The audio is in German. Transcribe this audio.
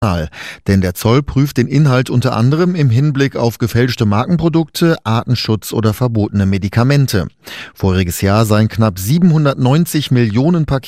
Denn der Zoll prüft den Inhalt unter anderem im Hinblick auf gefälschte Markenprodukte, Artenschutz oder verbotene Medikamente. Voriges Jahr seien knapp 790 Millionen Pakete